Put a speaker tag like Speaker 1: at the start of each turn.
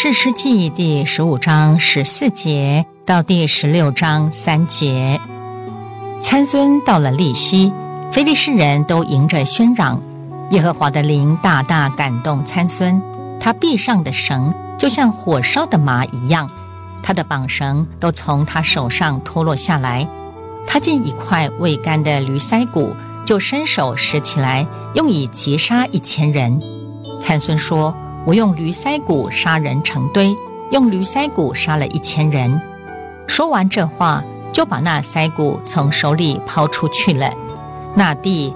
Speaker 1: 士师记第15章14节到第16章3节。参孙到了利希，非利士人都迎着喧嚷，耶和华的灵大大感动参孙，他臂上的绳就像火烧的麻一样，他的绑绳都从他手上脱落下来。他见一块未干的驴腮骨，就伸手拾起来，用以击杀1000人。参孙说，我用驴腮骨杀人成堆，用驴腮骨杀了1000人。说完这话，就把那腮骨从手里抛出去了。那地